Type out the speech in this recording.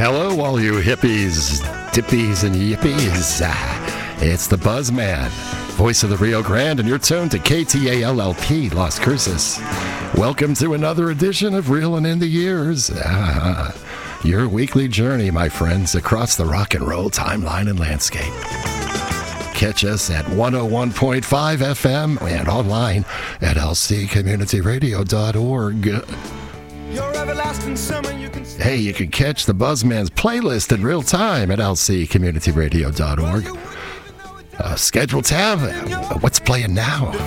Hello, all you hippies, dippies, and yippies. It's the Buzzman, voice of the Rio Grande, and you're tuned to KTALLP Las Cruces. Welcome to another edition of Reelin' in the Years. Your weekly journey, my friends, across the rock and roll timeline and landscape. Catch us at 101.5 FM and online at lccommunityradio.org. Hey, you can catch the Buzzman's playlist in real time at lccommunityradio.org. Schedule tab, what's playing now?